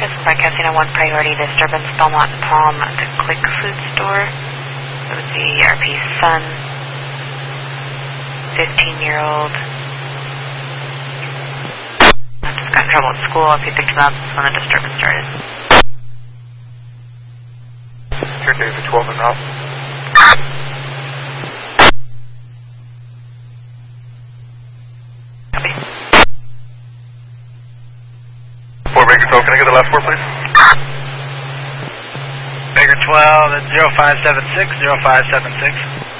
This is broadcasting on 1 priority disturbance, Belmont and Palm at the Click Food Store. It was the RP's son, 15-year-old. Just got in trouble at school. If you picked him up, that's when the disturbance started. Turn David 12 and up. Copy. 4 Baker 12, can I get the last 4, please? Baker 12, that's 0576, 0576.